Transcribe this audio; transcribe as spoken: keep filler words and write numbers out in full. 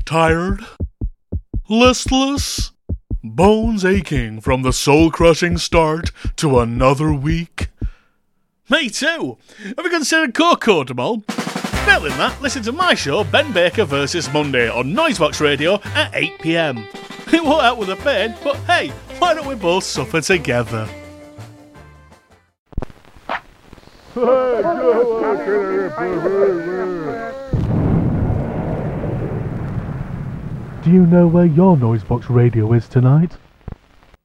Tired? Listless? Bones aching from the soul-crushing start to another week? Me too! Have you considered Cocodamol? Failing that, listen to my show Ben Baker versus Monday on Noisebox Radio at eight p m. It won't help with the pain, but hey, why don't we both suffer together? Do you know where your Noisebox Radio is tonight?